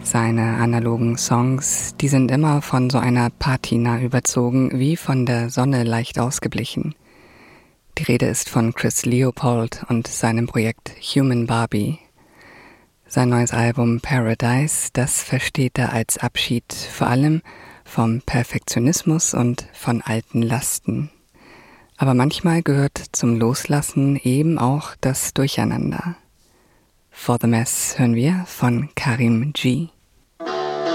Seine analogen Songs, die sind immer von so einer Patina überzogen, wie von der Sonne leicht ausgeblichen. Die Rede ist von Chris Leopold und seinem Projekt Human Barbie. Sein neues Album Paradise, das versteht er als Abschied vor allem vom Perfektionismus und von alten Lasten. Aber manchmal gehört zum Loslassen eben auch das Durcheinander. For the Mess hören wir von Karim G.